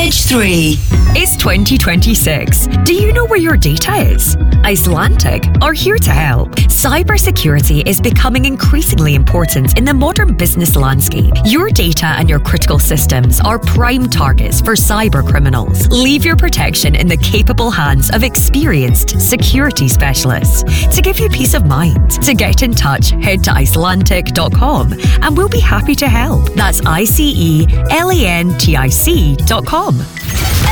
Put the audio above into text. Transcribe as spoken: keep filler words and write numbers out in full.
Stage three. It's twenty twenty-six. Do you know where your data is? Icelantic are here to help. Cybersecurity is becoming increasingly important in the modern business landscape. Your data and your critical systems are prime targets for cyber criminals. Leave your protection in the capable hands of experienced security specialists to give you peace of mind. To get in touch, head to Icelantic dot com and we'll be happy to help. That's I C E L A N T I C dot com.